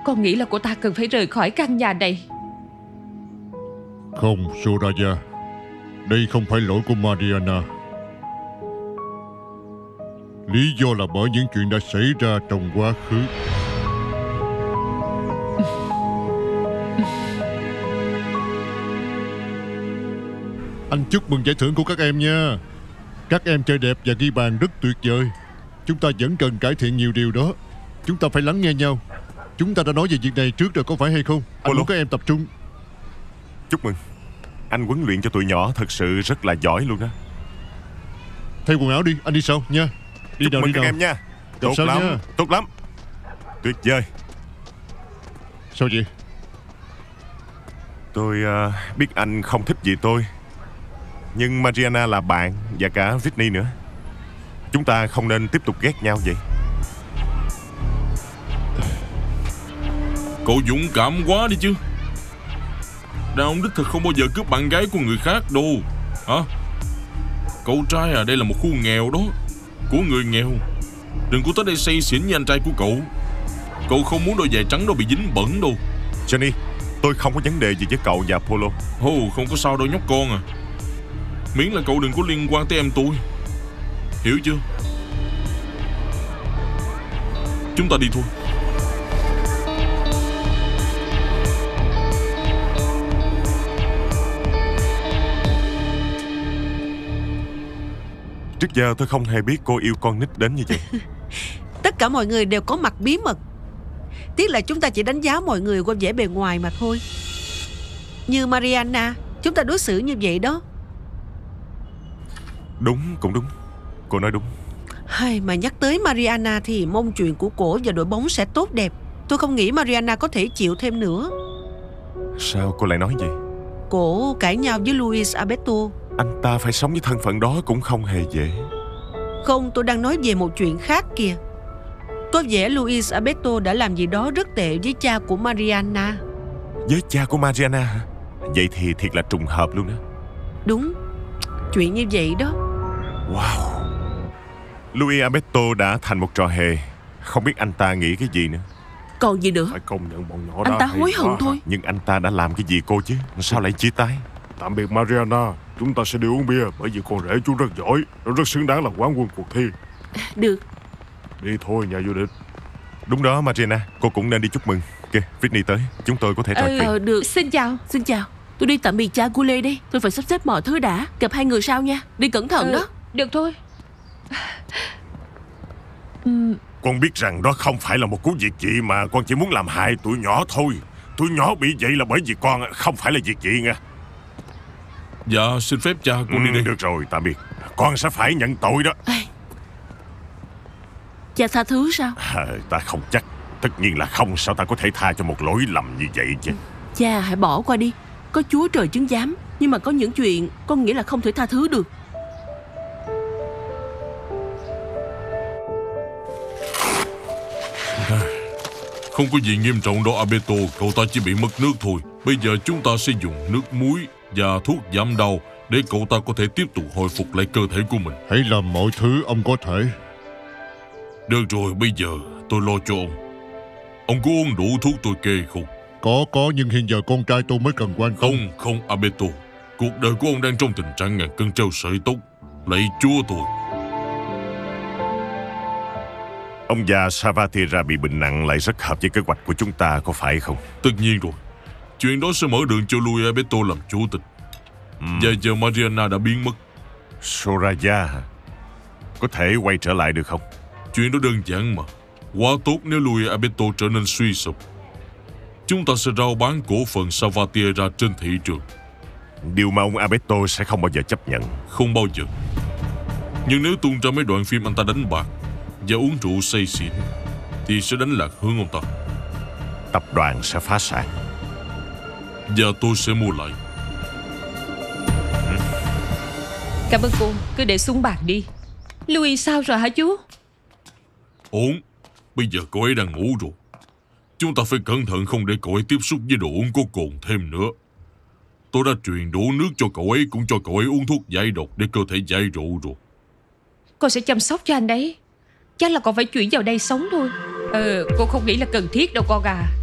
Con nghĩ là cô ta cần phải rời khỏi căn nhà này. Không, Soraya, đây không phải lỗi của Mariana. Lý do là bởi những chuyện đã xảy ra trong quá khứ. Anh chúc mừng giải thưởng của các em nha. Các em chơi đẹp và ghi bàn rất tuyệt vời. Chúng ta vẫn cần cải thiện nhiều điều đó. Chúng ta phải lắng nghe nhau. Chúng ta đã nói về việc này trước rồi có phải hay không? Anh muốn các em tập trung. Chúc mừng. Anh huấn luyện cho tụi nhỏ thật sự rất là giỏi luôn đó. Thay quần áo đi, anh đi sau nha. Đi Chúc nào, mừng đi các nào. em nha. Gặp Tốt sau lắm, nha. tốt lắm. Tuyệt vời. Sao vậy? Tôi biết anh không thích gì tôi, nhưng Mariana là bạn và cả Whitney nữa. Chúng ta không nên tiếp tục ghét nhau vậy. Cậu dũng cảm quá đi chứ. Đàn ông đích thực không bao giờ cướp bạn gái của người khác đâu. Hả? Cậu trai à, đây là một khu nghèo đó, của người nghèo. Đừng có tới đây say xỉn như anh trai của cậu. Cậu không muốn đôi giày trắng đâu bị dính bẩn đâu. Johnny, tôi không có vấn đề gì với cậu và Polo. Không có sao đâu nhóc con à. Miễn là cậu đừng có liên quan tới em tôi. Hiểu chưa? Chúng ta đi thôi. Trước giờ tôi không hề biết cô yêu con nít đến như vậy. Tất cả mọi người đều có mặt bí mật. Tiếc là chúng ta chỉ đánh giá mọi người qua vẻ bề ngoài mà thôi. Như Mariana, chúng ta đối xử như vậy đó. Đúng, cũng đúng. Cô nói đúng. Hay mà nhắc tới Mariana thì mong chuyện của cổ và đội bóng sẽ tốt đẹp. Tôi không nghĩ Mariana có thể chịu thêm nữa. Sao cô lại nói vậy? Cổ cãi nhau với Luis Alberto. Anh ta phải sống với thân phận đó cũng không hề dễ. Không, tôi đang nói về một chuyện khác kìa. Có vẻ Luis Alberto đã làm gì đó rất tệ với cha của Mariana. Với cha của Mariana hả? Vậy thì thiệt là trùng hợp luôn đó. Đúng, chuyện như vậy đó. Wow. Luis Alberto đã thành một trò hề. Không biết anh ta nghĩ cái gì nữa. Còn gì nữa? Phải công nhận bọn nhỏ Anh đó ta hay hối hận quá. thôi. Nhưng anh ta đã làm cái gì cô chứ? Sao lại chia tay? Tạm biệt Mariana. Chúng ta sẽ đi uống bia bởi vì con rể chú rất giỏi. Nó rất xứng đáng là quán quân cuộc thi. Được. Đi thôi nhà vô địch. Đúng đó Mariana, cô cũng nên đi chúc mừng. Kìa, Whitney tới, chúng tôi có thể trò chuyện. Được. Xin chào. Xin chào. Tôi đi tạm biệt cha của Lê đây. Tôi phải sắp xếp mọi thứ đã. Gặp hai người sau nha. Đi cẩn thận đó. Được thôi. Con biết rằng đó không phải là một cú việc gì mà con chỉ muốn làm hại tụi nhỏ thôi. Tụi nhỏ bị vậy là bởi vì con không phải là việc gì nha. Dạ xin phép cha, con đi đi. Được rồi, tạm biệt. Con sẽ phải nhận tội đó. Cha tha thứ sao? Ta không chắc. Tất nhiên là không. Sao ta có thể tha cho một lỗi lầm như vậy chứ? Cha hãy bỏ qua đi. Có Chúa trời chứng giám. Nhưng mà có những chuyện con nghĩ là không thể tha thứ được. Không có gì nghiêm trọng đâu Alberto. Cậu ta chỉ bị mất nước thôi. Bây giờ chúng ta sẽ dùng nước muối và thuốc giảm đau để cậu ta có thể tiếp tục hồi phục lại cơ thể của mình. Hãy làm mọi thứ ông có thể. Được rồi, bây giờ tôi lo cho ông. Ông có uống đủ thuốc tôi kê không? Có, nhưng hiện giờ con trai tôi mới cần quan tâm. Không Alberto. Cuộc đời của ông đang trong tình trạng ngàn cân treo sợi tóc. Lạy Chúa tôi. Ông già Salvatierra bị bệnh nặng lại rất hợp với kế hoạch của chúng ta, có phải không? Tất nhiên rồi. Chuyện đó sẽ mở đường cho Luis Alberto làm chủ tịch. Và giờ Mariana đã biến mất. Soraya hả? Có thể quay trở lại được không? Chuyện đó đơn giản mà. Quá tốt nếu Luis Alberto trở nên suy sụp. Chúng ta sẽ rao bán cổ phần Salvatierra trên thị trường. Điều mà ông Alberto sẽ không bao giờ chấp nhận. Không bao giờ. Nhưng nếu tung ra mấy đoạn phim anh ta đánh bạc và uống rượu say xỉn thì sẽ đánh lạc hướng ông ta. Tập đoàn sẽ phá sản. Và tôi sẽ mua lại. Cảm ơn cô. Cứ để xuống bàn đi. Louis sao rồi hả chú? Ổn. Bây giờ cậu ấy đang ngủ rồi. Chúng ta phải cẩn thận không để cậu ấy tiếp xúc với đồ uống có cồn thêm nữa. Tôi đã truyền đủ nước cho cậu ấy, cũng cho cậu ấy uống thuốc giải độc để cơ thể giải rượu rồi. Cô sẽ chăm sóc cho anh đấy. Chắc là còn phải chuyển vào đây sống thôi. Cô không nghĩ là cần thiết đâu con à.